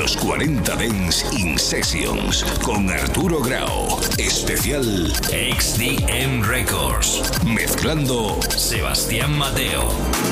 Los 40 Dance in Sessions con Arturo Grau. Especial XDM Records. Mezclando Sebastián Mateo.